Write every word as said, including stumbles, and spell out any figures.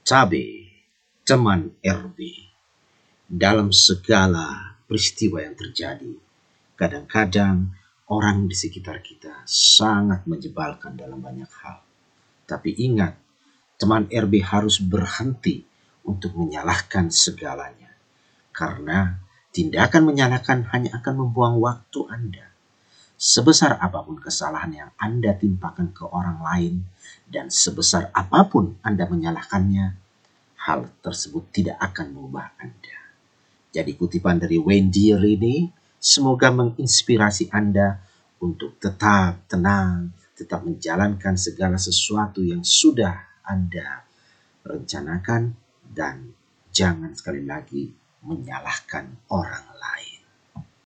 Tabe, teman R B, dalam segala peristiwa yang terjadi, kadang-kadang orang di sekitar kita sangat menyebalkan dalam banyak hal. Tapi ingat, teman R B harus berhenti untuk menyalahkan segalanya. Karena tindakan menyalahkan hanya akan membuang waktu Anda. Sebesar apapun kesalahan yang Anda timpakan ke orang lain, dan sebesar apapun Anda menyalahkannya, hal tersebut tidak akan mengubah Anda. Jadi kutipan dari Wayne Dyer ini semoga menginspirasi Anda untuk tetap tenang, tetap menjalankan segala sesuatu yang sudah Anda rencanakan, dan jangan sekali lagi menyalahkan orang lain.